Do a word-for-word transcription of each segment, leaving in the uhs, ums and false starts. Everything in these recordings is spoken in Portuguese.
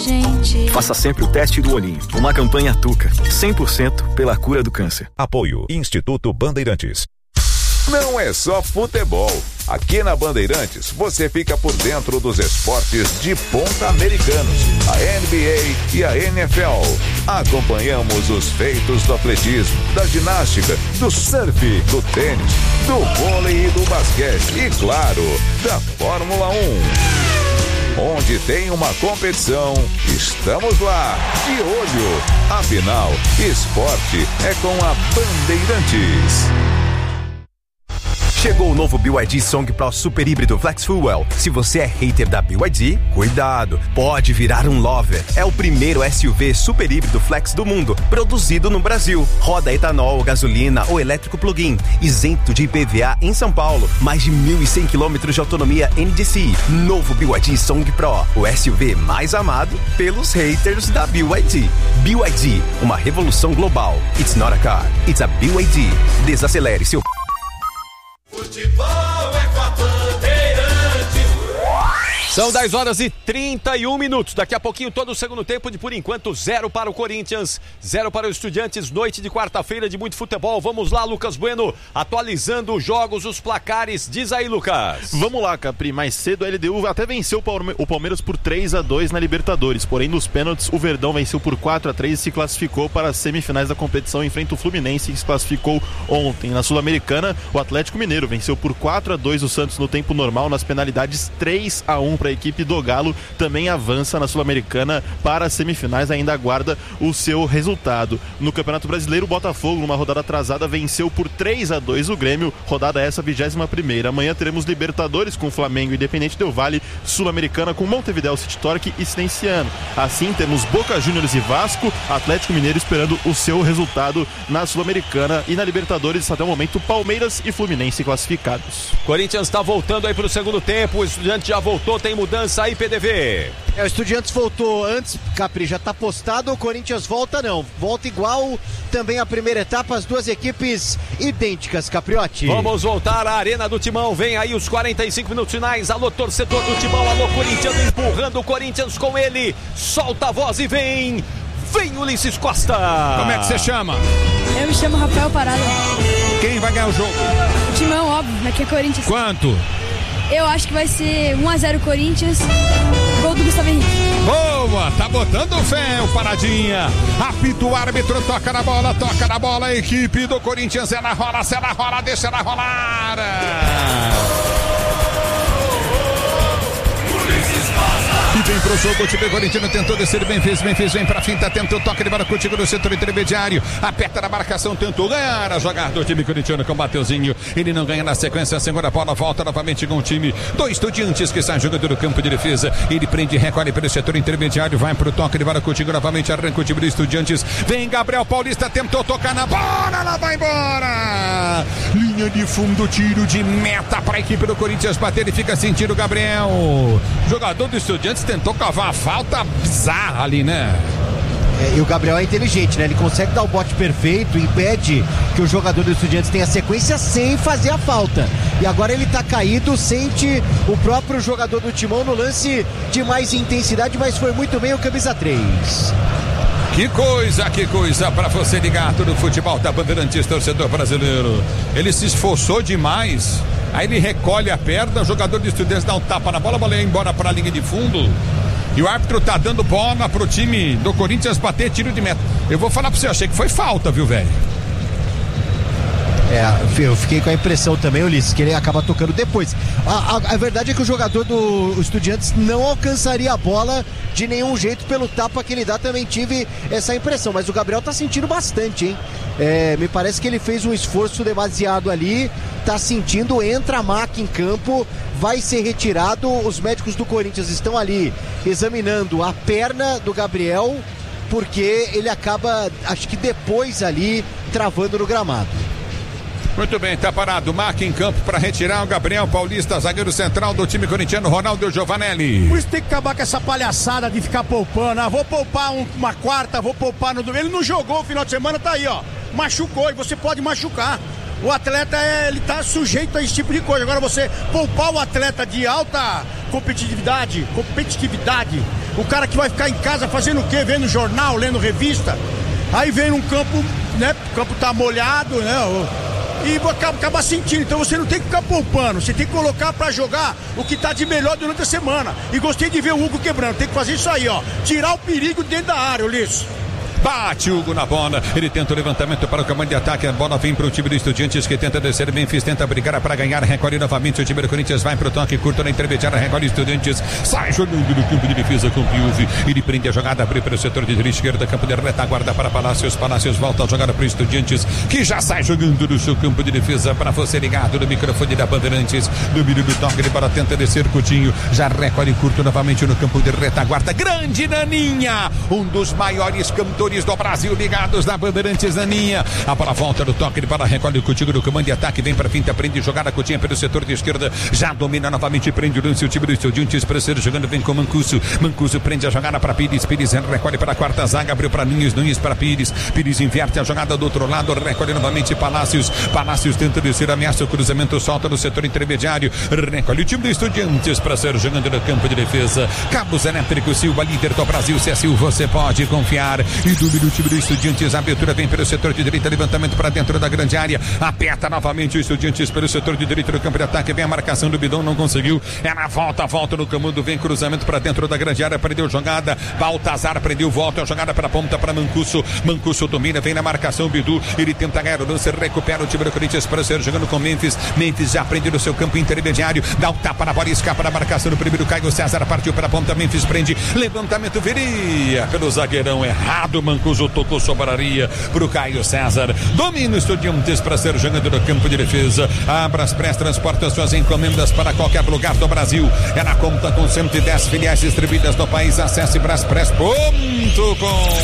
gente. Faça sempre o teste do olhinho. Uma campanha Tuca, cem por cento pela cura do câncer. Apoio Instituto Bandeirantes. Não é só futebol. Aqui na Bandeirantes você fica por dentro dos esportes de ponta americanos, a N B A e a N F L. Acompanhamos os feitos do atletismo, da ginástica, do surf, do tênis, do vôlei e do basquete e, claro, da Fórmula um. Onde tem uma competição, estamos lá, de olho. Afinal, esporte é com a Bandeirantes. Chegou o novo B Y D Song Pro Super Híbrido Flex Fuel. Se você é hater da B Y D, cuidado, pode virar um lover. É o primeiro S U V super híbrido flex do mundo, produzido no Brasil. Roda etanol, gasolina ou elétrico plug-in, isento de I P V A em São Paulo. Mais de mil e cem quilômetros de autonomia N D C I. Novo B Y D Song Pro, o S U V mais amado pelos haters da B Y D. B Y D, uma revolução global. It's not a car, it's a B Y D. Desacelere seu... Futebol é com a Bandeirantes. São dez horas e trinta e um minutos. Daqui a pouquinho todo o segundo tempo de, por enquanto, zero para o Corinthians, zero para os Estudiantes. Noite de quarta-feira de muito futebol. Vamos lá, Lucas Bueno, atualizando os jogos, os placares. Diz aí, Lucas. Vamos lá, Capri. Mais cedo a L D U até venceu o Palmeiras por três a dois na Libertadores. Porém, nos pênaltis, o Verdão venceu por quatro a três e se classificou para as semifinais da competição. Enfrenta o Fluminense, que se classificou ontem. Na Sul-Americana, o Atlético Mineiro venceu por quatro a dois o Santos no tempo normal. Nas penalidades, três a um para a equipe do Galo. Também avança na Sul-Americana para as semifinais, ainda aguarda o seu resultado. No Campeonato Brasileiro, o Botafogo, numa rodada atrasada, venceu por três a dois o Grêmio, rodada essa vigésima primeira. Amanhã teremos Libertadores com Flamengo e Independente Del Valle, Sul-Americana com Montevideo City Torque e Cidenciano. Assim temos Boca Juniors e Vasco, Atlético Mineiro esperando o seu resultado na Sul-Americana, e na Libertadores até o momento Palmeiras e Fluminense classificados. Corinthians está voltando aí para o segundo tempo, o Estudiante já voltou, tem mudança aí, P D V. É, o Estudiantes voltou antes, Capri, já tá postado, o Corinthians volta não, volta igual também a primeira etapa, as duas equipes idênticas, Capriotti. Vamos voltar à Arena do Timão, vem aí os quarenta e cinco minutos finais, alô torcedor do Timão, alô corintiano, empurrando o Corinthians com ele, solta a voz e vem, vem Ulisses Costa. Como é que você chama? Eu me chamo Rafael Parada. Quem vai ganhar o jogo? O Timão, óbvio, aqui é Corinthians. Quanto? Eu acho que vai ser um a zero Corinthians, gol do Gustavo Henrique. Boa, tá botando fé o Paradinha. Apita o árbitro, toca na bola, toca na bola. A equipe do Corinthians é na rola, se ela rola, deixa ela rolar. E vem pro jogo, o time corintiano tentou descer, bem fez, bem fez, vem pra finta, tentou, toca de bola contigo no setor intermediário, aperta na marcação, tentou ganhar a jogada do time corintiano com o Mateuzinho, ele não ganha na sequência, a segunda bola volta novamente com o time do Estudiantes, que sai jogando no campo de defesa, ele prende, recolhe pelo setor intermediário, vai pro toque de bola contigo novamente, arranca o time do Estudiantes, vem Gabriel Paulista, tentou tocar na bola, ela vai embora, linha de fundo, tiro de meta pra equipe do Corinthians bater e fica sem tiro, Gabriel, jogador do Estudiantes tentou cavar a falta bizarra ali, né? É, e o Gabriel é inteligente, né? Ele consegue dar o bote perfeito, impede que o jogador do Estudiantes tenha sequência sem fazer a falta. E agora ele tá caído, sente o próprio jogador do Timão no lance de mais intensidade, mas foi muito bem o camisa três. Que coisa, que coisa pra você ligar todo o futebol da Bandeirantes, torcedor brasileiro. Ele se esforçou demais. Aí ele recolhe a perna, o jogador de Estudiantes dá um tapa na bola, a bola ia embora para a linha de fundo. E o árbitro tá dando bola pro time do Corinthians bater tiro de meta. Eu vou falar pra você, eu achei que foi falta, viu, velho? É, eu fiquei com a impressão também, Ulisses, que ele acaba tocando depois. A, a, a verdade é que o jogador do Estudiantes não alcançaria a bola de nenhum jeito pelo tapa que ele dá, também tive essa impressão, mas o Gabriel tá sentindo bastante, hein? É, me parece que ele fez um esforço demasiado ali, tá sentindo, entra a Maca em campo, vai ser retirado, os médicos do Corinthians estão ali examinando a perna do Gabriel, porque ele acaba, acho que depois ali, travando no gramado. Muito bem, tá parado, Marca em campo para retirar o Gabriel Paulista, zagueiro central do time corintiano, Ronaldo Giovanelli. Por isso tem que acabar com essa palhaçada de ficar poupando, ah, vou poupar um, uma quarta, vou poupar no domingo. Ele não jogou o final de semana, tá aí, ó, machucou, e você pode machucar. O atleta, é, ele tá sujeito a esse tipo de coisa. Agora você poupar o atleta de alta competitividade, competitividade, O cara que vai ficar em casa fazendo o quê? Vendo jornal, lendo revista. Aí vem num campo, né? O campo tá molhado, né? E acaba, acaba sentindo. Então você não tem que ficar poupando. Você tem que colocar pra jogar o que tá de melhor durante a semana. E gostei de ver o Hugo quebrando. Tem que fazer isso aí, ó. Tirar o perigo dentro da área, Ulisses. Bate Hugo na bola, ele tenta o levantamento para o comando de ataque, a bola vem para o time do Estudiantes que tenta descer, Memphis tenta brigar para ganhar, recolhe novamente o time do Corinthians, vai para o toque curto na intermediária, recolhe Estudiantes, sai jogando no campo de defesa com Piuvi, ele prende a jogada, abre para o setor de direita esquerda, campo de retaguarda para Palácios, Palácios volta a jogar para o Estudiantes, que já sai jogando no seu campo de defesa, para você ligado no microfone da Bandeirantes, domínio do toque, ele para tenta descer Coutinho, já recolhe curto novamente no campo de retaguarda, grande Naninha, um dos maiores cantores do Brasil ligados na Bandeirantes, Naninha. A bola volta do toque, ele para recolhe o Coutinho do comando de ataque, vem para finta, prende jogada, Coutinho pelo setor de esquerda, já domina novamente, prende o lance, o time do Estudiantes para ser jogando, vem com Mancuso, Mancuso prende a jogada para Pires, Pires recolhe para a quarta zaga, abriu para Nunes, Nunes para Pires, Pires inverte a jogada do outro lado, recolhe novamente Palácios, Palácios tenta descer, ameaça o cruzamento, solta no setor intermediário, recolhe o time do Estudiantes para ser jogando no campo de defesa, Cabos Elétricos, Silva, líder do Brasil, se é Silva, você pode confiar, e domina o time do Estudiantes, a abertura vem pelo setor de direita, levantamento para dentro da grande área, aperta novamente o Estudiantes pelo setor de direita do campo de ataque, vem a marcação do Bidon, não conseguiu, é na volta, volta no comando, vem cruzamento para dentro da grande área, prendeu jogada, Baltazar prendeu, volta a jogada para a ponta para Mancuso, Mancuso domina, vem na marcação Bidu, ele tenta ganhar o lance, recupera o time do Corinthians para ser jogando com Memphis, Memphis já prende no seu campo intermediário, dá o tapa na bola, escapa na marcação do primeiro, Caio César partiu para a ponta, Memphis prende, levantamento viria pelo zagueirão errado, Mancuso tocou, sobraria pro Caio César, domina o Estudiantes para ser jogando no campo de defesa, a Braspress transporta suas encomendas para qualquer lugar do Brasil, ela conta com cento e dez filiais distribuídas no país, acesse braspress ponto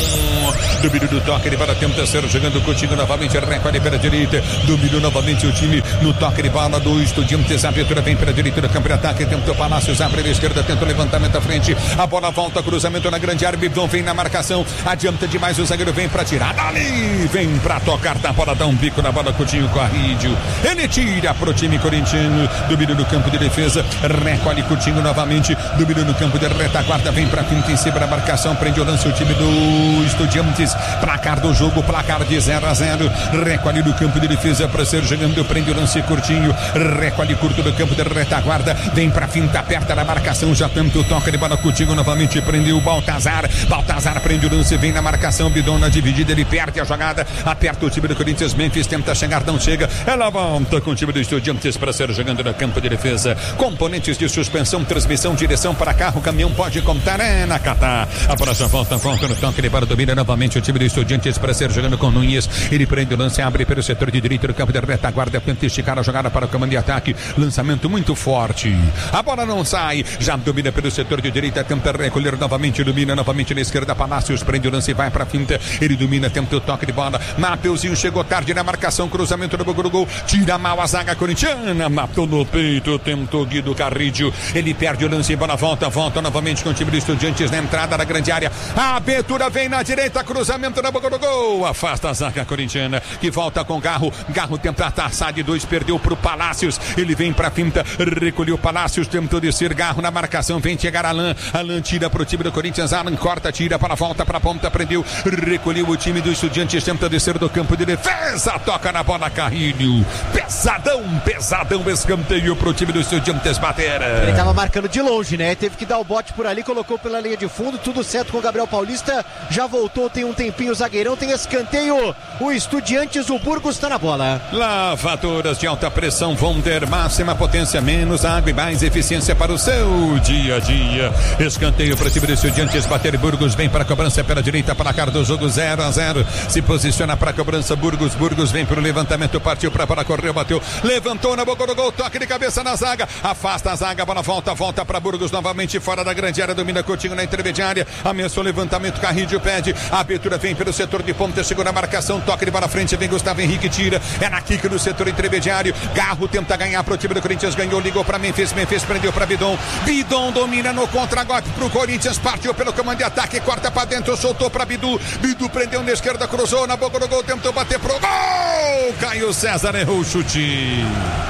com, domínio do toque, ele para tentar ser jogando contigo novamente, recolhe pela direita, domínio novamente o time no toque de bola do Estudiantes, a abertura vem pela direita do campo de ataque, tenta o Palácios, abre pela esquerda, tenta o levantamento à frente, a bola volta, cruzamento na grande área, Bidon vem na marcação, adianta demais o zagueiro, vem pra tirar dali, vem pra tocar na bola, dá um bico na bola, Coutinho com a Rídio, ele tira pro time corintiano, domínio no campo de defesa, recolhe Coutinho novamente, domínio no campo de retaguarda, vem pra finta em cima da marcação, prende o lance o time do Estudiantes, placar do jogo, placar de zero a zero, recolhe no campo de defesa pra ser jogando, prende o lance curtinho, recolhe curto do campo de retaguarda, vem pra finta, aperta na marcação, já tenta o toque de bola, Coutinho novamente, prendeu o Baltazar, Baltazar prende o lance, vem na marcação, Bidon na dividida, ele perde a jogada, aperta o time do Corinthians, Memphis tenta chegar, não chega, ela volta com o time do Estudiantes para ser jogando no campo de defesa, componentes de suspensão, transmissão, direção para carro, caminhão, pode contar, é na Catar, a próxima volta, volta no toque, ele para domina novamente o time do Estudiantes para ser jogando com Nunes, ele prende o lance, abre pelo setor de direita do campo de retaguarda, tenta esticar a jogada para o comando de ataque, lançamento muito forte, a bola não sai, já domina pelo setor de direita, tenta recolher novamente, domina novamente na esquerda, Palácios prende o lance, vai para a finta, ele domina, tenta o toque de bola, Mateuzinho chegou tarde na marcação, cruzamento do Bogorogol, tira mal a zaga corintiana, matou no peito, tentou Guido Carrídio, ele perde o lance, bola volta, volta novamente com o time do Estudiantes na entrada da grande área, a abertura vem na direita, cruzamento do Bogorogol, afasta a zaga corintiana, que volta com Garro, Garro tenta taçar de dois, perdeu pro Palácios, ele vem pra finta, recolheu Palácios, tentou descer, Garro na marcação, vem chegar Alan, Alan tira pro time do Corinthians, Alan corta, tira para a volta, pra ponta, prendeu, recolheu o time do Estudiantes, tenta descer do campo de defesa, toca na bola Carrilho, pesadão, pesadão, escanteio pro time do Estudiantes bater. Ele tava marcando de longe, né? Teve que dar o bote por ali, colocou pela linha de fundo, tudo certo com o Gabriel Paulista, já voltou, tem um tempinho o zagueirão, tem escanteio, o Estudiantes, o Burgos tá na bola. Lavadoras de alta pressão vão ter máxima potência, menos água e mais eficiência para o seu dia a dia. Escanteio para o time do Estudiantes bater, Burgos vem para a cobrança pela direita, placar do jogo zero a zero, se posiciona para a cobrança, Burgos, Burgos vem para o levantamento, partiu para para correu, bateu, levantou na boca do gol, toque de cabeça na zaga, afasta a zaga, bola volta, volta para Burgos novamente fora da grande área, domina Coutinho na intermediária, ameaçou o levantamento, Carrídio pede, a abertura vem pelo setor de ponta, chegou na marcação, toque de bola frente, vem Gustavo Henrique, tira, é na kick no setor intermediário, Garro tenta ganhar pro time do Corinthians, ganhou, ligou para Memphis, Memphis prendeu para Bidon, Bidon domina no contra-golpe pro Corinthians, partiu pelo comando de ataque, corta para dentro, soltou para Bidu, Bidu prendeu na esquerda, cruzou na boca do gol, tentou bater pro gol, Caio César errou o chute.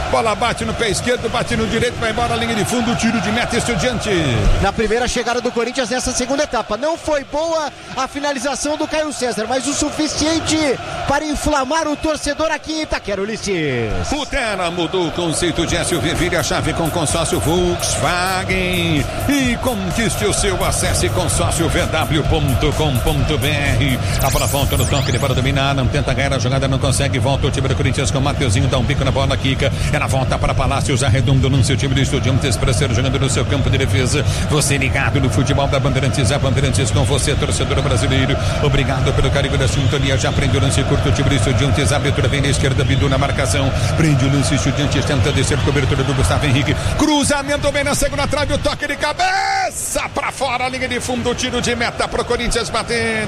Bola bate no pé esquerdo, bate no direito, vai embora a linha de fundo, tiro de meta Estudiante. Na primeira chegada do Corinthians nessa segunda etapa. Não foi boa a finalização do Caio César, mas o suficiente para inflamar o torcedor aqui em Itaquera, Ulisses. O Terra mudou o conceito de S U V, vire a chave com consórcio Volkswagen e conquiste o seu. Acesse consórcio v w ponto com ponto b r. A bola volta no toque, ele para dominar, não tenta ganhar a jogada, não consegue, volta o time do Corinthians com o Mateuzinho, dá um bico na bola, quica, ela volta para Palácios, arredondo no seu time do Estudiantes, Presseiro jogando no seu campo de defesa. Você ligado no futebol da Bandeirantes, a Bandeirantes com você, torcedor brasileiro. Obrigado pelo carinho da sintonia, já prende o lance curto, o time do Estudiantes, a abertura vem na esquerda, Bidu na marcação, prende o lance, Estudiantes tenta descer, cobertura do Gustavo Henrique, cruzamento bem na segunda trave, o toque de cabeça para fora, a linha de fundo, tiro de meta pro Corinthians bater.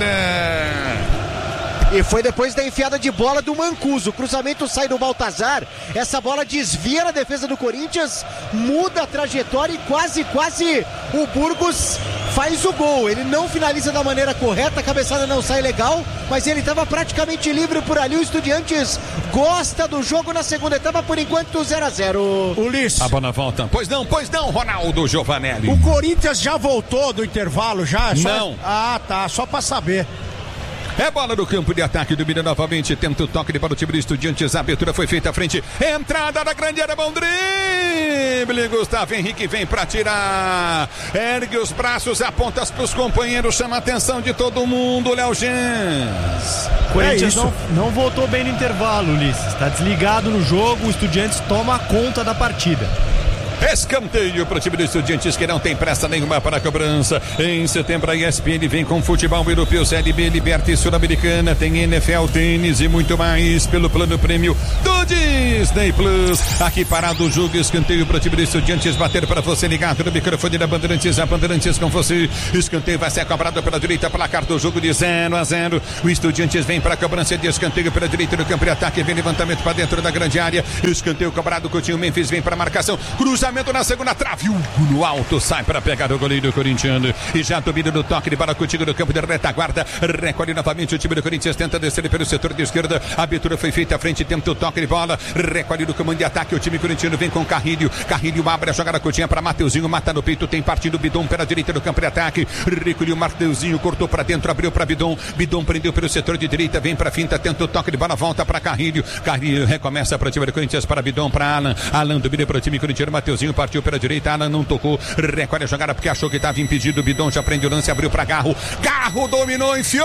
E foi depois da enfiada de bola do Mancuso. O cruzamento sai do Baltazar. Essa bola desvia na defesa do Corinthians, muda a trajetória e quase, quase o Burgos faz o gol. Ele não finaliza da maneira correta, a cabeçada não sai legal, mas ele estava praticamente livre por ali. O Estudiantes gosta do jogo na segunda etapa, por enquanto zero a zero. Ulisses. A bola volta. Pois não, pois não, Ronaldo Giovanelli. O Corinthians já voltou do intervalo já? Só... Não. Ah, tá, só pra saber. É bola no campo de ataque, domina novamente, tenta o toque para o time do Estudiantes, a abertura foi feita à frente, entrada da grande área, bom drible, Gustavo Henrique vem para tirar, ergue os braços, aponta para os companheiros, chama a atenção de todo mundo, Léo Gens. Corinthians é não, não voltou bem no intervalo, Ulisses, está desligado no jogo, o Estudiantes toma conta da partida. Escanteio para o time do Estudiantes, que não tem pressa nenhuma para a cobrança. Em setembro a E S P N vem com futebol europeu, Série B, Liberta e Sul-Americana, tem N F L, tênis e muito mais pelo plano prêmio do Disney Plus. Aqui parado o jogo, escanteio para o time do Estudiantes, bater para você ligado no microfone da Bandeirantes, a Bandeirantes com você. Escanteio vai ser cobrado pela direita, placar do jogo de zero a zero. O Estudiantes vem para a cobrança de escanteio pela direita do campo de ataque, vem levantamento para dentro da grande área. Escanteio cobrado, Coutinho Memphis vem para a marcação, cruzamento na segunda trave, Hugo no alto, sai para pegar o goleiro corintiano e já domina no toque de bola contigo no campo de retaguarda, recolhe novamente o time do Corinthians, tenta descer pelo setor de esquerda, a abertura foi feita à frente, tenta o toque de bola, recolhe no comando de ataque, o time corintiano vem com Carrilho, Carrilho abre a jogada curtinha para Mateuzinho, mata no peito, tem partido Bidon pela direita do campo de ataque, recolheu Mateuzinho, cortou para dentro, abriu para Bidon, Bidon prendeu pelo setor de direita, vem para finta, tenta o toque de bola, volta para Carrilho, Carrilho recomeça para o time do Corinthians, para Bidon, para Alan, Alan domina para o time corintiano, Mateuzinho partiu pela direita, Alan não tocou, recolhe a jogada porque achou que estava impedido, o Bidon já prende o lance, abriu para Garro, Garro dominou, enfiou,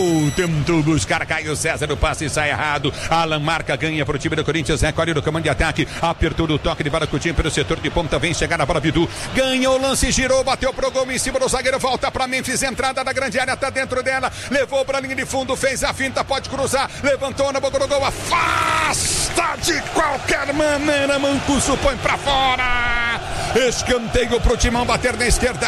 tentou buscar Caio César, o passe sai errado, Alan marca, ganha para o time do Corinthians, recolhe no comando de ataque, apertou o toque de bola Coutinho pelo setor de ponta, vem chegar na bola Bidu, ganha o lance, girou, bateu pro gol em cima do zagueiro, volta para Memphis, entrada da grande área, tá dentro dela, levou para a linha de fundo, fez a finta, pode cruzar, levantou na boca do gol, afasta de qualquer maneira, Mancuso põe para fora, escanteio pro Timão bater na esquerda.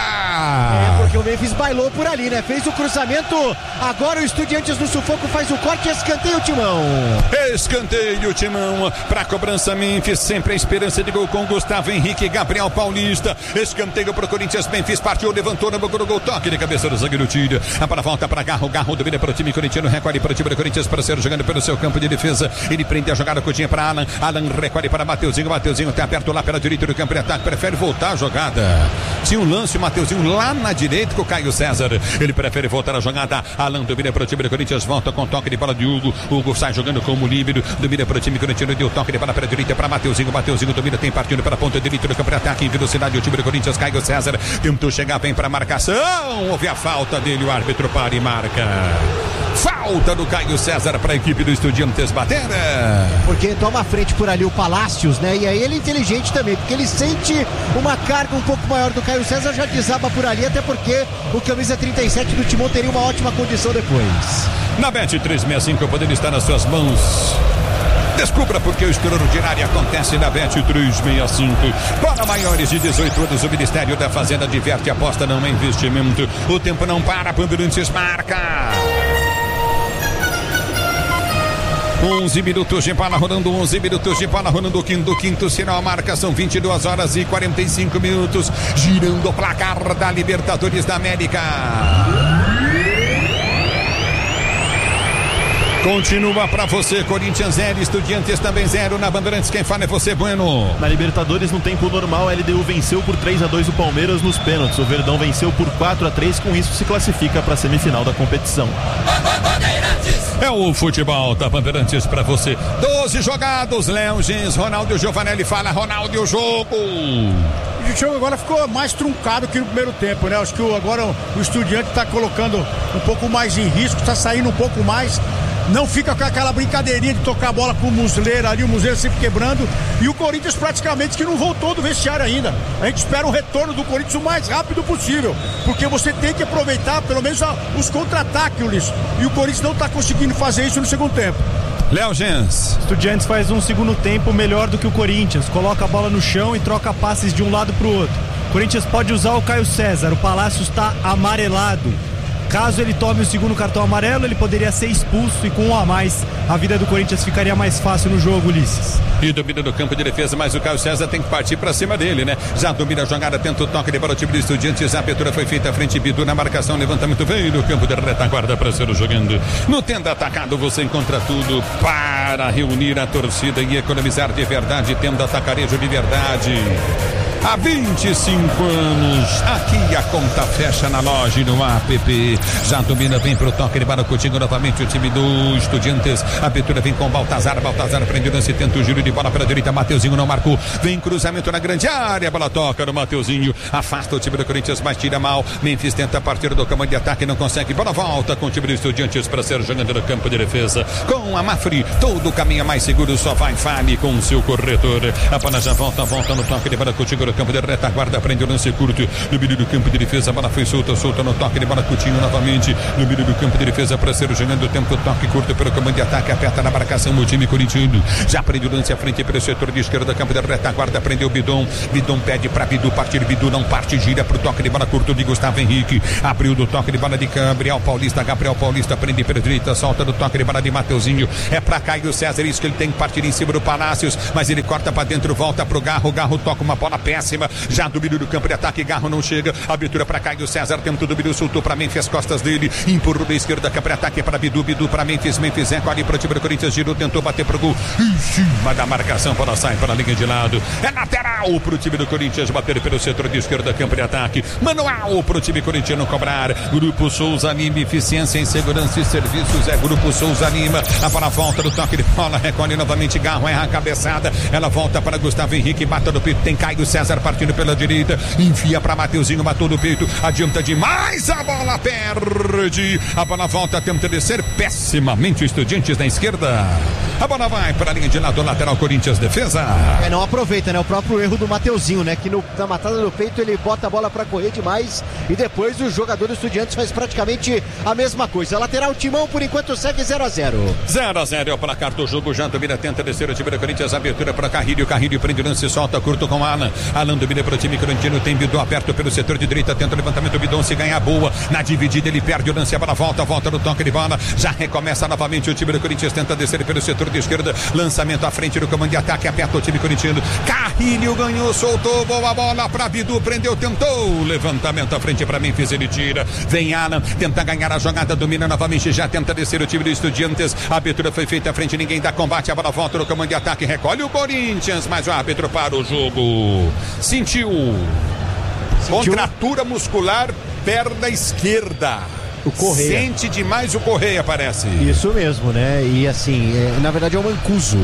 É, porque o Memphis bailou por ali, né? Fez o cruzamento, agora o Estudiantes no sufoco faz o corte, escanteio o Timão. Escanteio Timão, pra cobrança Memphis, sempre a esperança de gol com Gustavo Henrique, Gabriel Paulista, escanteio pro Corinthians, Memphis partiu, levantou no gol, gol, toque de cabeça do zagueiro Tira, a bola volta pra Garro, Garro domina para o time corintiano, recolhe para o time do Corinthians, para ser jogando pelo seu campo de defesa, ele prende a jogada curtinha para Alan, Alan recolhe para Mateuzinho, Mateuzinho tá aberto lá pela direita do campo de ataque, prefere voltar a jogada, tinha um lance, o Mateuzinho lá na direita com o Caio César, ele prefere voltar a jogada, Alan domina para o time do Corinthians, volta com toque de bola de Hugo, Hugo sai jogando como líbero, domina para o time corintiano, deu toque de bola para a direita para Mateuzinho, Mateuzinho domina, tem partido para a ponta direita do campo de ataque, em velocidade o time do Corinthians, Caio César tentou chegar, vem para a marcação, houve a falta dele, o árbitro para e marca. Falta do Caio César para a equipe do Estudiantes bater. Porque toma a frente por ali o Palácios, né? E aí ele é inteligente também, porque ele sente uma carga um pouco maior do Caio César, já desaba por ali, até porque o camisa trinta e sete do Timão teria uma ótima condição depois. Na Bet trezentos e sessenta e cinco, o poder está nas suas mãos. Descubra porque o extraordinário acontece na Bet trezentos e sessenta e cinco. Para maiores de dezoito anos, o Ministério da Fazenda diverte e aposta não é investimento. O tempo não para, Bandeirantes marca. onze minutos de bola rolando, onze minutos de bola rolando, o quinto, quinto sinal, a marcação vinte e duas horas e quarenta e cinco minutos, girando o placar da Libertadores da América. Continua pra você, Corinthians zero, Estudiantes também zero. Na Bandeirantes, quem fala é você, Bueno. Na Libertadores, no tempo normal, a L D U venceu por três a dois o Palmeiras nos pênaltis. O Verdão venceu por quatro a três, com isso se classifica para a semifinal da competição. É o futebol da Bandeirantes pra você. doze jogados, Léo Gens, Ronaldo Giovanelli fala, Ronaldo, e o jogo? O jogo agora ficou mais truncado que no primeiro tempo, né? Acho que agora o Estudiante está colocando um pouco mais em risco, está saindo um pouco mais. Não fica com aquela brincadeirinha de tocar a bola com o Muslera ali, o Muslera sempre quebrando. E o Corinthians praticamente que não voltou do vestiário ainda. A gente espera o retorno do Corinthians o mais rápido possível. Porque você tem que aproveitar pelo menos os contra-ataques, Ulisses. E o Corinthians não está conseguindo fazer isso no segundo tempo. Léo Gens. Estudiantes faz um segundo tempo melhor do que o Corinthians. Coloca a bola no chão e troca passes de um lado para o outro. O Corinthians pode usar o Caio César. O Palácio está amarelado. Caso ele tome o segundo cartão amarelo, ele poderia ser expulso e com um a mais, a vida do Corinthians ficaria mais fácil no jogo, Ulisses. E domina no campo de defesa, mas o Caio César tem que partir pra cima dele, né? Já domina a jogada, tenta o toque de bola, o time do Estudiantes, a abertura foi feita à frente, Bidu na marcação, levantamento veio no campo de retaguarda para ser jogando. No tenda atacado você encontra tudo para reunir a torcida e economizar de verdade, tenda atacarejo de verdade. Há vinte e cinco anos, aqui a conta fecha na loja e no app. Já domina, vem pro toque de bola, Coutinho novamente o time do Estudiantes. A abertura vem com Baltazar, Baltazar prende o lance, tenta o giro de bola para a direita, Mateuzinho não marcou. Vem cruzamento na grande área, a bola toca no Mateuzinho. Afasta o time do Corinthians, mas tira mal. Memphis tenta partir do campo de ataque, não consegue. Bola volta com o time do Estudiantes para ser jogando no campo de defesa. Com a Mafri, todo o caminho mais seguro, só vai Fale com o seu corretor. A bola já volta, volta no toque de bola, Coutinho no campo de retaguarda, prende o lance curto no meio do campo de defesa, a bola foi solta, solta no toque de bola, Coutinho novamente no meio do campo de defesa para ser jogando o tempo, toque curto pelo comando de ataque, aperta na marcação o time corintiano, já prende o lance à frente pelo setor de esquerda, campo de retaguarda, prendeu o Bidon, Bidon pede para Bidu partir, Bidu não parte, gira pro toque de bola curto de Gustavo Henrique, abriu do toque de bola de Gabriel Paulista, Gabriel Paulista prende pela direita, solta do toque de bola de Mateuzinho, é pra Caio César, isso que ele tem que partir em cima do Palácios, mas ele corta para dentro, volta pro Garro, Garro toca uma bola péssima, já domínio do campo de ataque, Garro não chega, abertura para Caio César, tempo do Bidu, soltou para Memphis, costas dele, empurrou da esquerda, campo de ataque para Bidu, Bidu para Memphis, Memphis é ali para o time do Corinthians, girou, tentou bater pro gol, em cima da marcação, para sai para a linha de lado, é lateral pro time do Corinthians, bater pelo setor de esquerda, campo de ataque, manual pro time corintiano cobrar, Grupo Souza Lima, eficiência em segurança e serviços, é Grupo Souza Lima, a bola volta do toque de bola, recolhe novamente, Garro erra a cabeçada, ela volta para Gustavo Henrique, bata do peito, tem Caio César partindo pela direita, enfia para Mateuzinho, matou do peito, adianta demais, a bola perde, a bola volta, tenta descer pessimamente o Estudiantes na esquerda, a bola vai para a linha de lado, lateral Corinthians, defesa. É, não aproveita, né, o próprio erro do Mateuzinho, né, que no, na matada do peito ele bota a bola para correr demais e depois o jogador do Estudiantes faz praticamente a mesma coisa, lateral Timão por enquanto segue zero a zero. zero a zero é o placar do jogo, já domina, tenta descer o time do Corinthians, abertura para Carrilho, Carrilho prende o lance, solta curto com Alan, Alan domina para o time corinthiano, tem Bidon aberto pelo setor de direita, tenta o levantamento, Bidon se ganha boa, na dividida ele perde o lance, a bola volta, volta no toque de bola, já recomeça novamente o time do Corinthians, tenta descer pelo setor de esquerda, lançamento à frente do comando de ataque, aperta o time corintiano, Carrilho ganhou, soltou, boa bola para Bidu, prendeu, tentou, levantamento à frente para Memphis, ele tira, vem Alan, tenta ganhar a jogada, domina novamente, já tenta descer o time do Estudiantes, a abertura foi feita à frente, ninguém dá combate, a bola volta no comando de ataque, recolhe o Corinthians, mas o árbitro para o jogo, sentiu, sentiu? Contratura muscular, perna esquerda. O Correia. Sente demais o Correia, parece. Isso mesmo, né? E assim, é, na verdade é o Mancuso.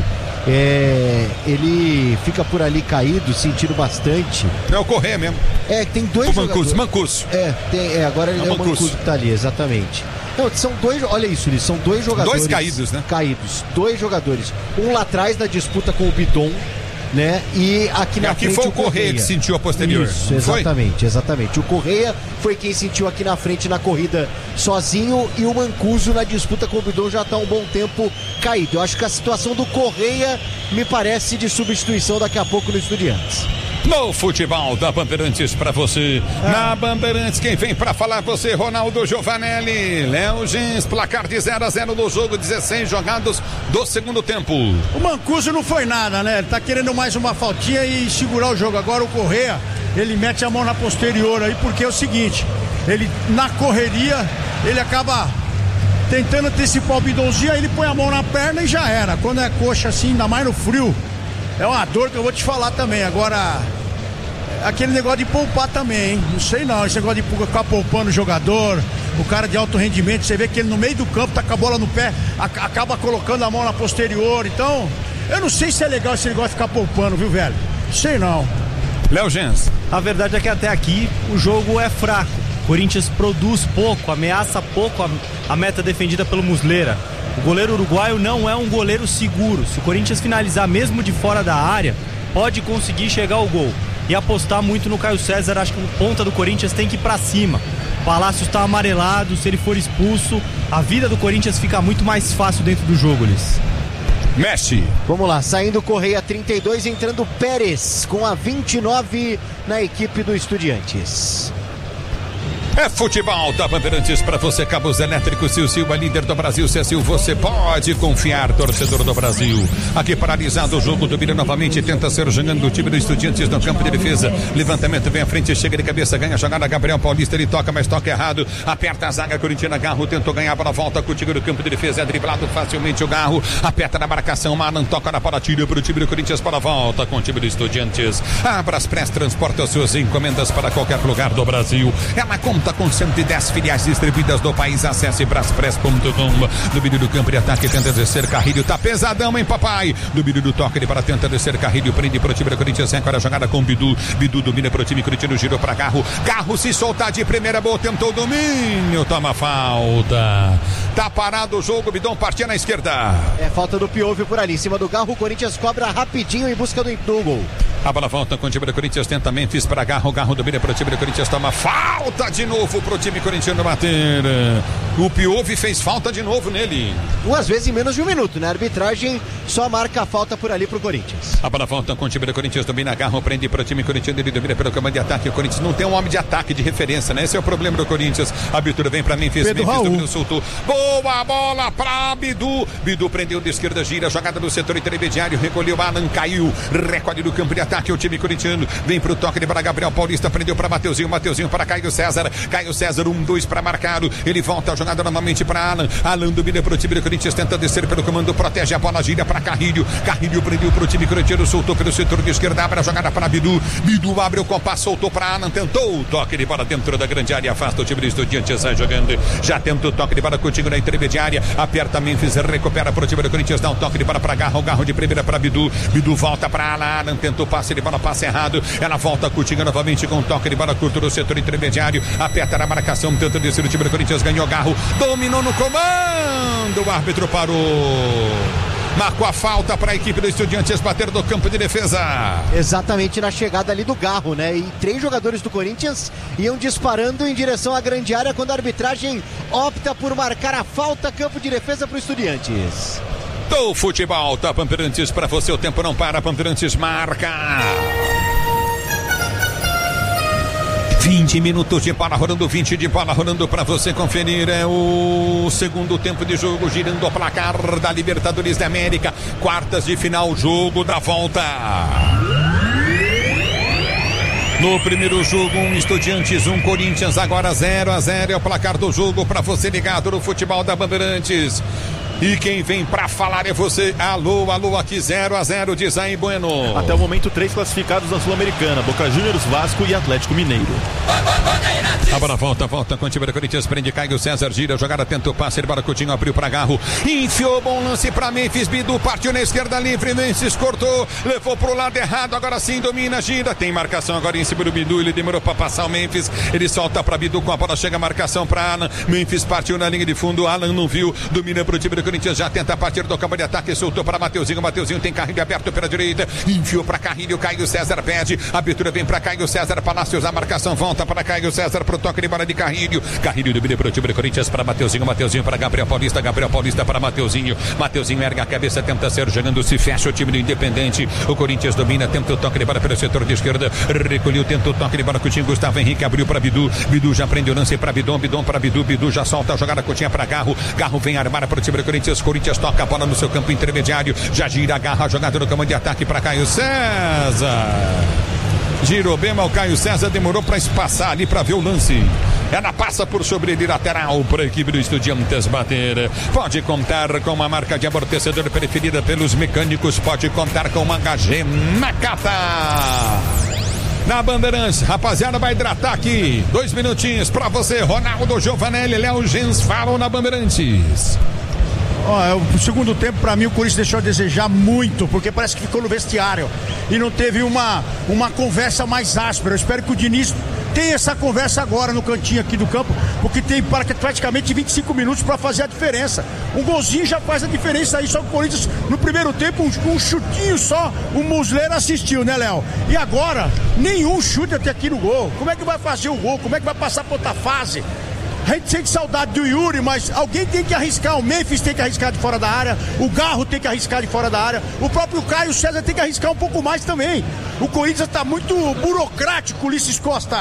É, ele fica por ali caído, sentindo bastante. É o Correia mesmo. É, tem dois o Mancuso, Mancuso. É, tem, é, agora ele é, é o Mancuso que tá ali, exatamente. Não, são dois, olha isso, eles são dois jogadores. Dois caídos, né? Caídos, dois jogadores. Um lá atrás na disputa com o Bidon, né? E aqui na e aqui frente foi o Correia. Correia que sentiu a posterior. Isso, exatamente, foi? exatamente. O Correia foi quem sentiu aqui na frente na corrida sozinho e o Mancuso na disputa com o Bidon já está um bom tempo caído. Eu acho que a situação do Correia me parece de substituição daqui a pouco no Estudiantes. No futebol da Bandeirantes pra você. É. Na Bandeirantes, quem vem pra falar você, Ronaldo Giovanelli. Léo Gens, placar de zero a zero no jogo, dezesseis jogados do segundo tempo. O Mancuso não foi nada, né? Ele tá querendo mais uma faltinha e segurar o jogo. Agora o Correia, ele mete a mão na posterior aí, porque é o seguinte, ele na correria, ele acaba tentando antecipar o bidãozinho, aí ele põe a mão na perna e já era. Quando é coxa assim, ainda mais no frio, é uma dor que eu vou te falar também. Agora, aquele negócio de poupar também, hein? Não sei não, esse negócio de ficar poupando o jogador, o cara de alto rendimento, você vê que ele no meio do campo tá com a bola no pé, acaba colocando a mão na posterior, então, eu não sei se é legal esse negócio de ficar poupando, viu, velho? Sei não. Léo Gens. A verdade é que até aqui o jogo é fraco. O Corinthians produz pouco, ameaça pouco a, a meta defendida pelo Muslera. O goleiro uruguaio não é um goleiro seguro. Se o Corinthians finalizar mesmo de fora da área, pode conseguir chegar ao gol. E apostar muito no Caio César, acho que o ponta do Corinthians tem que ir pra cima. O Palácio está amarelado, se ele for expulso, a vida do Corinthians fica muito mais fácil dentro do jogo, Liz. Messi. Vamos lá, saindo Correia trinta e dois, entrando Pérez com a vinte e nove na equipe do Estudiantes. É futebol da Bandeirantes para você, cabos elétricos. Sil Silva, líder do Brasil. Cecil, você pode confiar, torcedor do Brasil. Aqui paralisado o jogo, domina novamente, tenta ser jogando o time do Estudiantes no campo de defesa. Levantamento, vem à frente, chega de cabeça, ganha a jogada. Gabriel Paulista, ele toca, mas toca errado. Aperta a zaga, Corintiana. Garro tentou ganhar a bola, volta contigo no campo de defesa. É driblado facilmente o Garro. Aperta na marcação, Malan toca na bola, tira para o time do Corinthians, para a volta com o time do Estudiantes. A Braspress transporta suas encomendas para qualquer lugar do Brasil. Ela conta com cento e dez filiais distribuídas no país. Acesse braspress ponto com. Domínio do campo de ataque, tenta descer Carrilho, tá pesadão, hein, papai? Domínio do toque, ele para tenta descer Carrilho, prende pro time do Corinthians, agora a jogada com Bidu. Bidu domina pro time corintiano, girou pra Garro. Garro se soltar de primeira, boa, tentou o domínio, toma falta. Tá parado o jogo, Bidon partia na esquerda. É falta do Piove por ali, em cima do Garro. O Corinthians cobra rapidinho em busca do, do gol. A bola volta com o time do Corinthians, tenta Memphis para Garro. Garro domina pro time do Corinthians, toma falta de novo pro time corintiano bater. O Piove fez falta de novo nele. Duas vezes em menos de um minuto, né? A arbitragem só marca a falta por ali pro Corinthians. A bola volta com o time do Corinthians, domina Garro, prende pro time corintiano, ele domina pelo comando de ataque. O Corinthians não tem um homem de ataque de referência, né? Esse é o problema do Corinthians. A abertura vem pra Memphis, Pedro Memphis Raul. domina, soltou. Boa bola pra Bidu. Bidu prendeu de esquerda, gira, jogada do setor intermediário, recolheu, Alan caiu, recolhe do campo de ataque o time corintiano. Vem pro toque de para Gabriel Paulista, prendeu para Mateuzinho, Mateuzinho para Caio César. Caio César, um, dois para marcado. Ele volta a jogada novamente para Alan. Alan domina pro time do Corinthians, tenta descer pelo comando, protege a bola, gira para Carrilho. Carrilho prendeu pro time corintiano, soltou pelo setor de esquerda, abre a jogada para Bidu. Bidu abre o compasso, soltou para Alan, tentou o toque de bola dentro da grande área, afasta o time do Estudiantes, sai jogando. Já tenta o toque de bola contigo na intermediária, aperta Memphis, recupera pro time do Corinthians, dá um toque de bola para Garro, Garro de primeira para Bidu. Bidu volta para Alan, Alan tentou passe de bola, passe errado. Ela volta contigo novamente com um toque de bola curto do setor intermediário, aperta na marcação, tenta descer o time do Corinthians, ganhou Garro, dominou no comando, o árbitro parou. Marcou a falta para a equipe do Estudiantes bater do campo de defesa. Exatamente na chegada ali do Garro, né? E três jogadores do Corinthians iam disparando em direção à grande área quando a arbitragem opta por marcar a falta, campo de defesa para o Estudiantes. Do futebol da Bandeirantes para você, o tempo não para, Bandeirantes marca. vinte minutos de bola rolando, vinte de bola rolando para você conferir. É o segundo tempo de jogo, girando o placar da Libertadores da América. Quartas de final, jogo da volta. No primeiro jogo, um Estudiantes, um Corinthians, agora zero a zero é o placar do jogo para você ligado no futebol da Bandeirantes. E quem vem pra falar é você. Alô, alô, aqui zero a zero de Zayn Bueno. Até o momento, três classificados na Sul-Americana: Boca Juniors, Vasco e Atlético Mineiro. A bola volta, volta com o time do Corinthians, prende Caio César, gira, jogada, tenta o passe, ele Coutinho abriu pra Garro, enfiou, bom lance pra Memphis, Bidu partiu na esquerda livre, Memphis cortou, levou pro lado errado, agora sim domina, gira, tem marcação agora em cima do Bidu, ele demorou pra passar o Memphis, ele solta pra Bidu, com a bola chega a marcação pra Alan, Memphis partiu na linha de fundo, Alan não viu, domina pro time do Corinthians, já tenta partir do campo de ataque, soltou para Mateuzinho, Mateuzinho tem Carrilho aberto pela direita, enfiou para Carrilho, Caio César pede, a abertura vem para Caio César, Palácios, a marcação volta para Caio César, pro toque de bola de Carrilho, Carrilho domina pro time do Corinthians, para Mateuzinho, Mateuzinho para Gabriel Paulista, Gabriel Paulista para Mateuzinho, Mateuzinho erga a cabeça, tenta ser jogando, se fecha o time do Independente, o Corinthians domina, tenta o toque de bola pelo setor de esquerda, recolheu, tenta o toque de bola, Coutinho, Gustavo Henrique abriu para Bidu, Bidu já prende o lance para Bidon, Bidon para Bidu, Bidu já solta a jogada, Coutinho para Garro, Garro vem armar para o time do Corinthians, Corinthians toca a bola no seu campo intermediário, já gira, agarra a jogada no campo de ataque para Caio César. Girou bem, mas o Caio César demorou para espaçar ali para ver o lance. Ela passa por sobre ele, lateral para a equipe do Estudiantes bater. Pode contar com uma marca de amortecedor preferida pelos mecânicos. Pode contar com uma H G Nakata. Na Bandeirantes, rapaziada, vai hidratar aqui. Dois minutinhos para você, Ronaldo Giovanelli, Léo Gens falam na Bandeirantes. Ó, o segundo tempo, pra mim, o Corinthians deixou a desejar muito, porque parece que ficou no vestiário e não teve uma, uma conversa mais áspera. Eu espero que o Diniz tenha essa conversa agora no cantinho aqui do campo, porque tem praticamente vinte e cinco minutos pra fazer a diferença. Um golzinho já faz a diferença aí, só que o Corinthians, no primeiro tempo, um, um chutinho só, o Muslera assistiu, né, Léo? E agora, nenhum chute até aqui no gol. Como é que vai fazer o gol? Como é que vai passar pra outra fase? A gente sente saudade do Yuri, mas alguém tem que arriscar. O Memphis tem que arriscar de fora da área, o Garro tem que arriscar de fora da área, o próprio Caio César tem que arriscar um pouco mais também. O Corinthians tá muito burocrático, Ulisses Costa.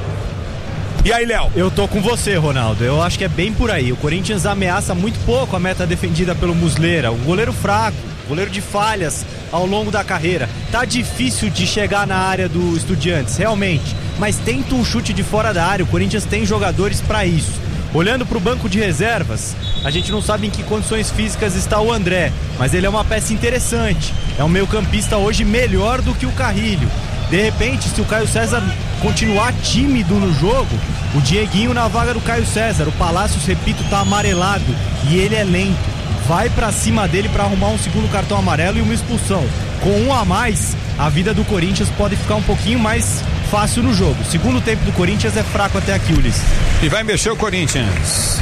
E aí, Léo? Eu tô com você, Ronaldo. Eu acho que é bem por aí. O Corinthians ameaça muito pouco a meta defendida pelo Muslera. Um goleiro fraco, goleiro de falhas ao longo da carreira. Tá difícil de chegar na área do Estudiantes, realmente. Mas tenta um chute de fora da área. O Corinthians tem jogadores para isso. Olhando para o banco de reservas, a gente não sabe em que condições físicas está o André, mas ele é uma peça interessante. É um meio-campista hoje melhor do que o Carrilho. De repente, se o Caio César continuar tímido no jogo, o Dieguinho na vaga do Caio César. O Palácios, repito, tá amarelado e ele é lento. Vai pra cima dele para arrumar um segundo cartão amarelo e uma expulsão. Com um a mais, a vida do Corinthians pode ficar um pouquinho mais fácil no jogo. Segundo tempo do Corinthians é fraco até aqui, Ulisses. E vai mexer o Corinthians.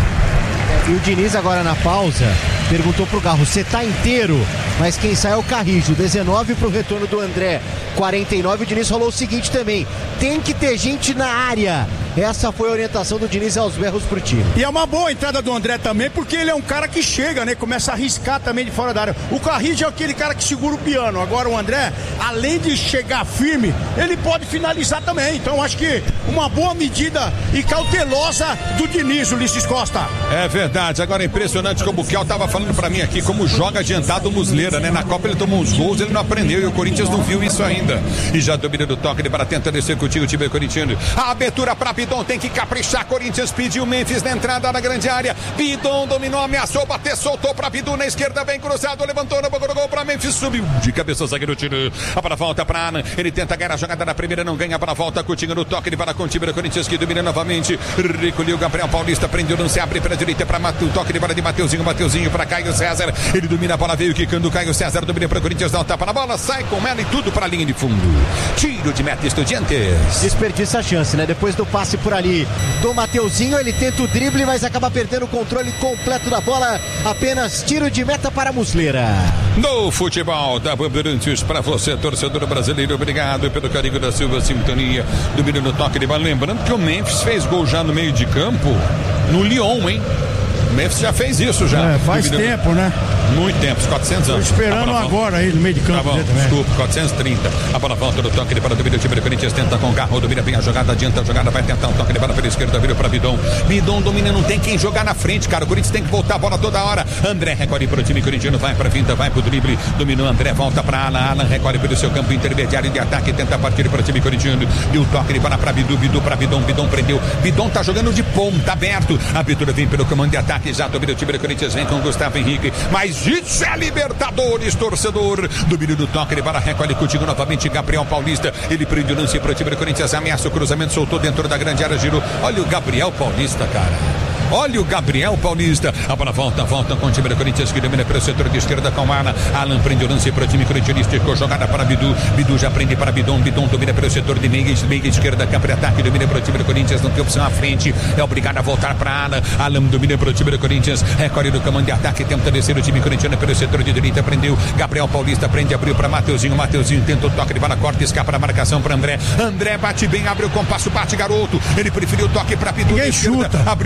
E o Diniz agora na pausa perguntou pro Garro, você tá inteiro? Mas quem sai é o Carrijo, dezenove pro retorno do André, quarenta e nove. O Diniz falou o seguinte também, tem que ter gente na área. Essa foi a orientação do Diniz aos berros pro time. E é uma boa entrada do André também, porque ele é um cara que chega, né? Começa a arriscar também de fora da área. O Carrijo é aquele cara que segura o piano. Agora o André, além de chegar firme, ele pode finalizar também. Então acho que uma boa medida e cautelosa do Diniz, Ulisses Costa. É verdade. Agora é impressionante como o Kel tava falando pra mim aqui, como joga adiantado o Muslera, né? Na Copa ele tomou uns gols, ele não aprendeu e o Corinthians não viu isso ainda. E já domina do toque, ele para tentar descer contigo o time corintiano. A abertura pra Bidon, tem que caprichar. Corinthians pediu Memphis na entrada na grande área. Bidon dominou, ameaçou, bateu, soltou pra Bidu na esquerda, bem cruzado, levantou na boca do gol pra Memphis, subiu de cabeça o zagueiro, tiro. A para volta pra Alan. Ele tenta ganhar a jogada na primeira, não ganha, para a volta, Coutinho no toque, ele para com o time do Corinthians que domina novamente. Recolheu Gabriel Paulista, prendeu, não se abre para a direita para o toque de bola de Mateuzinho, Mateuzinho para Caio César. Ele domina a bola, veio quicando, Caio César domina para o Corinthians, dá um tapa na bola, sai com ela e tudo para a linha de fundo. Tiro de meta, Estudiantes. Desperdiça a chance, né? Depois do passe por ali do Mateuzinho, ele tenta o drible, mas acaba perdendo o controle completo da bola. Apenas tiro de meta para Muslera. No futebol da Bandeirantes, para você, torcedor brasileiro, obrigado pelo carinho da Silva Sintonia. Domina no toque de bola. Lembrando que o Memphis fez gol já no meio de campo no Lyon, hein? O Memphis já fez isso já. É, faz Domina tempo, no... né? Muito tempo, quatrocentos anos. Tô esperando tá agora aí no meio de campo. Tá bom, desculpa, quatrocentos e trinta. A bola volta no toque de bola, domina o time do Corinthians, tenta com o Garro, domina bem a jogada, adianta a jogada, vai tentar um toque de bola pela esquerda, vira pra Bidon. Bidon domina, não tem quem jogar na frente, cara. O Corinthians tem que voltar a bola toda hora. André recolhe pro time corintiano, vai pra vinda, vai pro drible, dominou André, volta pra Alan, Alan recolhe pelo seu campo intermediário de ataque, tenta partir para o time corintiano. Deu o toque de bola pra Bidu, Bidu pra Bidon, Bidon prendeu. Bidon tá jogando de ponta aberto. A abertura vem pelo comando de ataque, já domina o time do Corinthians, vem com o Gustavo Henrique. Mas isso é Libertadores, torcedor. Domínio do toque, ele para recolhe contigo novamente, Gabriel Paulista. Ele prende o lance para o time do Corinthians, ameaça o cruzamento, soltou dentro da grande área, girou. Olha o Gabriel Paulista, cara. Olha o Gabriel Paulista. A bola volta, volta com o time do Corinthians que domina pelo setor de esquerda com Alan. Alan prende o lance para o time corintiano, esticou jogada para Bidu. Bidu já prende para Bidon. Bidon domina pelo setor de meia, meia esquerda, campo de ataque, domina para o time do Corinthians, não tem opção à frente. É obrigado a voltar para Alan. Alan domina para o time do Corinthians, recolhe do comando de ataque, tenta descer o time corintiano pelo setor de direita, prendeu. Gabriel Paulista prende, abriu para Mateuzinho. Mateuzinho tenta o toque de bola, corta, escapa na marcação para André. André bate bem, abre o compasso, bate garoto. Ele preferiu o toque para Bidu. Abriu para Bidu.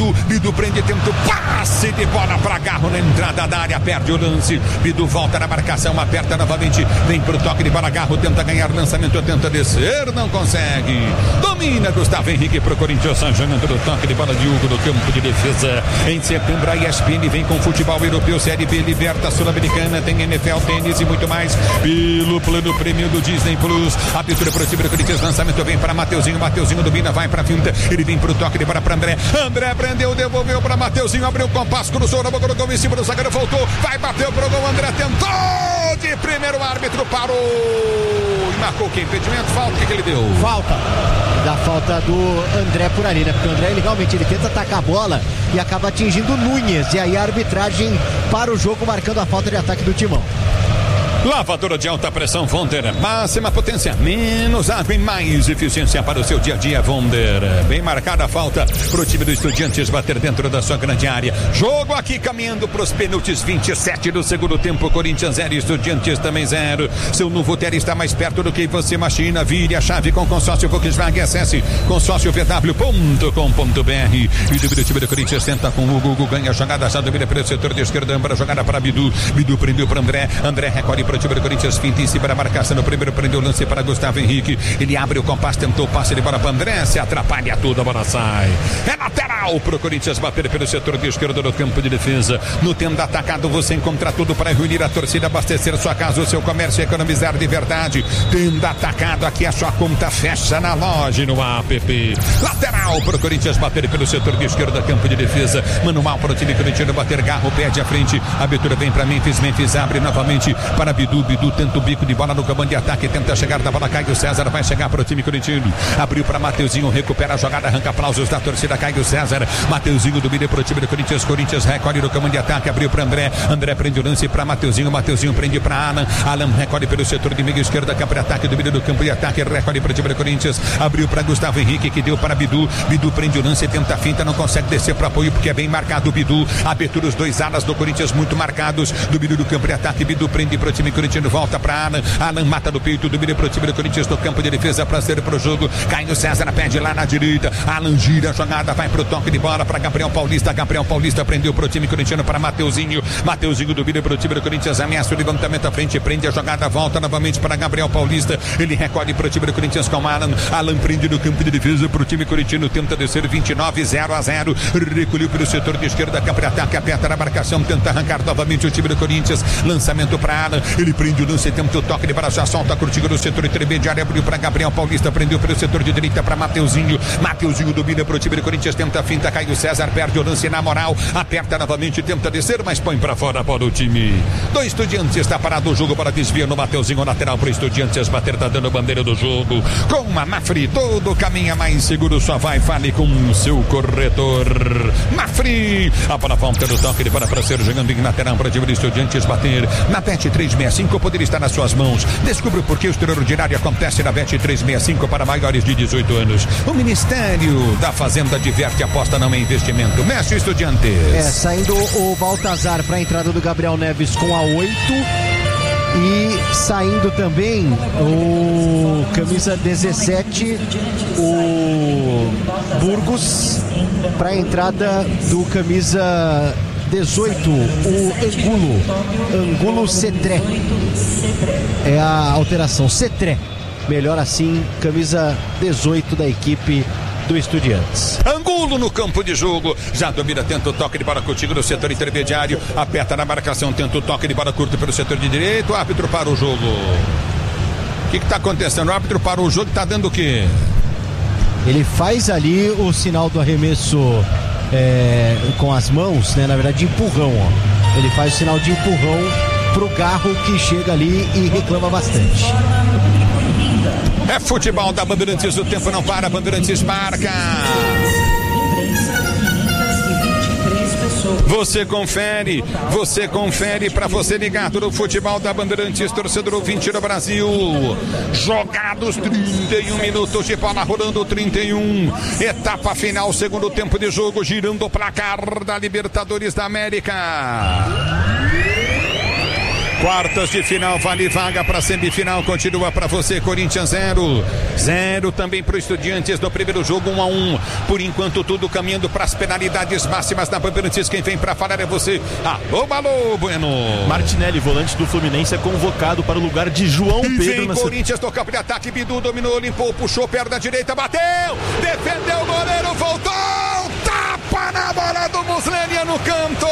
Bidu, Bidu prende, tenta o passe de bola pra Garro na entrada da área, perde o lance. Bidu volta na marcação, aperta novamente, vem pro toque de bola, Garro tenta ganhar lançamento, tenta descer, não consegue. Domina Gustavo Henrique pro Corinthians, jogando no toque de bola de Hugo no campo de defesa. Em setembro a E S P N vem com futebol europeu, Série B, Liberta Sul-Americana, tem N F L, tênis e muito mais pelo plano prêmio do Disney Plus. Abertura pro time do Corinthians, lançamento vem para Mateuzinho, Mateuzinho domina, vai pra finta, ele vem pro toque de bola pra André, André prendeu, devolveu pra Mateuzinho, abriu o compasso, cruzou na boca do gol em cima do zagueiro, voltou, vai bater pro gol, André tentou de primeiro, árbitro parou e marcou que impedimento, falta, o que, que ele deu? Falta, da falta do André por ali, né? Porque o André ele realmente ele tenta atacar a bola e acaba atingindo o Nunes, e aí a arbitragem para o jogo marcando a falta de ataque do Timão. Lavadora de alta pressão Wonder, máxima potência, menos água e mais eficiência para o seu dia a dia, Wonder. Bem marcada a falta para o time do Estudiantes bater dentro da sua grande área. Jogo aqui caminhando para os pênaltis, vinte e sete do segundo tempo, Corinthians zero, Estudiantes também zero. Seu novo Ter está mais perto do que você imagina. Vire a chave com consórcio Volkswagen, acesse consórcio v w ponto com ponto b r. E do time do Corinthians tenta com o Hugo, ganha a jogada, já domina pelo setor de esquerda, para a jogada para Bidu, Bidu prendeu para André, André recolhe para o time do Corinthians, finta em cima da marcação no primeiro, prendeu o lance para Gustavo Henrique, ele abre o compasso, tentou o passe de bola para André, se atrapalha tudo, a bola sai, é lateral pro Corinthians bater pelo setor de esquerda do campo de defesa. No tempo atacado você encontra tudo para reunir a torcida, abastecer sua casa, o seu comércio e economizar de verdade. Tendo atacado aqui, a sua conta fecha na loja e no app. Lateral pro Corinthians bater pelo setor de esquerda, campo de defesa, manual para o time corintiano bater, Garro pede a frente, a abertura vem para Memphis, Memphis abre novamente para Bidu, Bidu tenta o bico de bola no comando de ataque, tenta chegar da bola, Caio César vai chegar para o time corintiano, abriu para Mateuzinho, recupera a jogada, arranca aplausos da torcida, Caio César, Mateuzinho domina para o time do Corinthians, Corinthians recolhe no comando de ataque, abriu para André, André prende o lance para Mateuzinho, Mateuzinho prende para Alan, Alan recolhe pelo setor de meio esquerda, campo de ataque, domina do campo de ataque, recolhe para o time do Corinthians, abriu para Gustavo Henrique, que deu para Bidu, Bidu prende o lance, tenta a finta, não consegue descer para apoio porque é bem marcado o Bidu, abertura os dois alas do Corinthians muito marcados, domina do campo de ataque, Bidu prende para o time corintiano, volta para Alan, Alan mata do peito, domina para o time do Corinthians no campo de defesa para ser para o jogo, Caio César pede lá na direita, Alan gira a jogada, vai para o toque de bola para Gabriel Paulista, Gabriel Paulista prendeu para o time corintiano para Mateuzinho, Mateuzinho domina para o time do Corinthians, ameaça o levantamento à frente, prende a jogada, volta novamente para Gabriel Paulista, ele recolhe para o time do Corinthians com Alan, Alan prende no campo de defesa para o time corintiano, tenta descer vinte e nove, zero a zero, recolheu pelo setor de esquerda, campo de ataque, aperta na marcação, tenta arrancar novamente o time do Corinthians, lançamento para Alan, ele prende o lance, tenta o toque de bola, já solta a curtiga no setor intermediário, abriu para Gabriel Paulista, prendeu pelo setor de direita para Mateuzinho, Mateuzinho domina para o time do Corinthians, tenta a finta, Caio César perde o lance na moral, aperta novamente, tenta descer, mas põe para fora para o time do Estudiantes, está parado o jogo para desvio no Mateuzinho, lateral para o Estudiantes, bater, tá dando bandeira do jogo, com a Mafri, todo caminho mais seguro, só vai, fale com o seu corretor, Mafri, a bola volta do toque de bola para ser jogando em lateral para o time do Estudiantes bater, na Bet trezentos e sessenta e cinco, o poder está nas suas mãos, descubra por que o extraordinário acontece na Bet trezentos e sessenta e cinco para maiores de dezoito anos, o Ministério da Fazenda diverte, aposta não é investimento, mexe o Estudiantes. É, saindo o Baltazar para a entrada do Gabriel Neves com a oito. E saindo também o camisa dezessete, o Burgos, para a entrada do camisa dezoito, o Angulo, Angulo Cetré. É a alteração, Cetré. Melhor assim, camisa dezoito da equipe do Estudiantes. Angulo no campo de jogo, já domina, tenta o toque de bola contigo no setor intermediário, aperta na marcação, tenta o toque de bola curto pelo setor de direito, o árbitro para o jogo. O que está acontecendo? O árbitro parou o jogo, está dando o quê? Ele faz ali o sinal do arremesso é, com as mãos, né? Na verdade, de empurrão, ó. Ele faz o sinal de empurrão pro Garro, que chega ali e reclama bastante. É futebol da Bandeirantes, o tempo não para, Bandeirantes marca. Você confere, você confere para você ligado no futebol da Bandeirantes, torcedor ouvinte do Brasil. Jogados trinta e um minutos de bola rolando, trinta e um. Etapa final, segundo tempo de jogo, girando o placar da Libertadores da América. Quartas de final, vale vaga para semifinal, continua para você, Corinthians zero, zero também para o Estudiantes no primeiro jogo, um a um, por enquanto tudo caminhando para as penalidades máximas da Bandeirantes. Quem vem para falar é você, alô, alô, Bueno. Martinelli, volante do Fluminense, é convocado para o lugar de João e Pedro. Vem Corinthians no campo de ataque, Bidu dominou, limpou, puxou, perna direita, bateu, defendeu o goleiro, voltou, tapa na bola do Muslera no canto.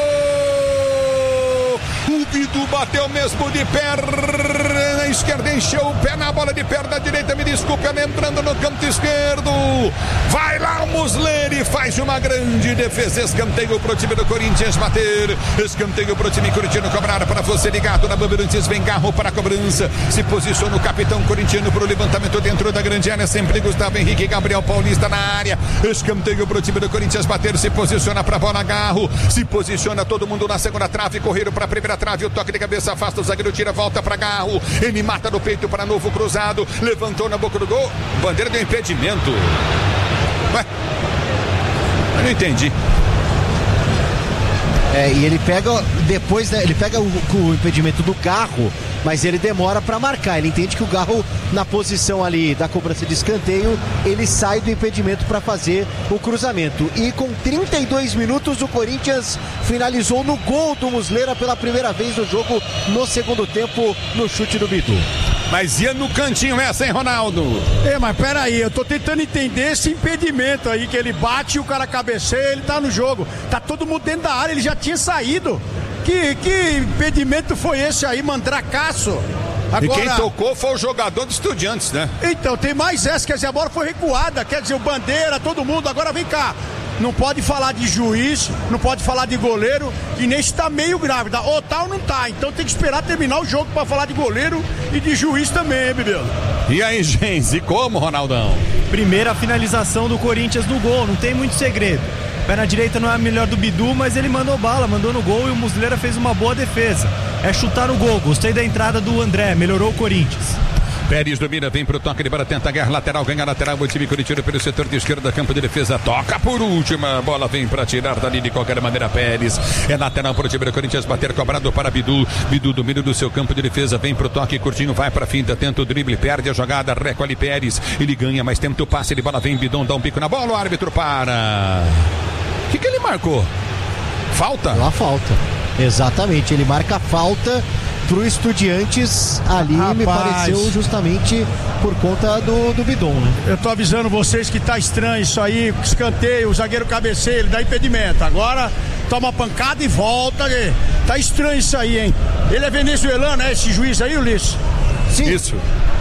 O Bidu bateu mesmo de perna esquerda, encheu o pé na bola de perna direita, me desculpe, ela entrando no canto esquerdo. Vai lá o Muslera, faz uma grande defesa, escanteio pro time do Corinthians bater, escanteio pro time corintiano cobrar para você ligado na Bandeirantes, vem Garro para a cobrança, se posiciona o capitão corintiano pro levantamento dentro da grande área, sempre Gustavo Henrique, Gabriel Paulista na área, escanteio pro time do Corinthians bater, se posiciona pra bola Garro, se posiciona todo mundo na segunda trave, correram pra primeira trave, o toque de cabeça afasta o zagueiro, tira, volta pra Garro, ele mata no peito para novo cruzado, levantou na boca do gol, bandeira deu impedimento. Ué, eu não entendi. É, e ele pega depois, né, ele pega o, o impedimento do Garro, mas ele demora para marcar. Ele entende que o Garro, na posição ali da cobrança de escanteio, ele sai do impedimento para fazer o cruzamento. E com trinta e dois minutos, o Corinthians finalizou no gol do Muslera pela primeira vez no jogo, no segundo tempo, no chute do Bidu. Mas ia no cantinho essa, hein, Ronaldo? É, mas peraí, eu tô tentando entender esse impedimento aí, que ele bate, o cara cabeceia, ele tá no jogo. Tá todo mundo dentro da área, ele já tinha saído. Que, que impedimento foi esse aí, mandracaço? Agora... E quem tocou foi o jogador do Estudiantes, né? Então, tem mais essa, quer dizer, a bola foi recuada, quer dizer, o Bandeira, todo mundo, agora vem cá. Não pode falar de juiz, não pode falar de goleiro, que nem está meio grave, tá? Ou tá ou não tá. Então tem que esperar terminar o jogo para falar de goleiro e de juiz também, hein, Bebelo? E aí, gente, e como, Ronaldão? Primeira finalização do Corinthians no gol, não tem muito segredo. Perna direita não é a melhor do Bidu, mas ele mandou bala, mandou no gol e o Muslera fez uma boa defesa. É chutar no gol, gostei da entrada do André, melhorou o Corinthians. Pérez domina, vem pro toque de bola, tenta guerra lateral, ganha lateral, o time corintiano pelo setor de esquerda, campo de defesa, toca por última, bola vem para tirar dali de qualquer maneira, Pérez, é lateral pro time do Corinthians, bater cobrado para Bidu, Bidu domina do seu campo de defesa, vem pro toque, curtinho, vai pra finta, tenta o drible, perde a jogada, recolhe Pérez, ele ganha, mas tenta o passe, ele bola vem, Bidon dá um pico na bola, o árbitro para. O que que ele marcou? Falta? Uma falta, exatamente, ele marca a falta pro Estudiantes ali. Rapaz, me pareceu justamente por conta do, do Bidon, né? Eu tô avisando vocês que tá estranho isso aí, escanteio, o zagueiro cabeceia, ele dá impedimento, agora toma pancada e volta, tá estranho isso aí, hein? Ele é venezuelano, é esse juiz aí, Ulisses? Sim. Isso.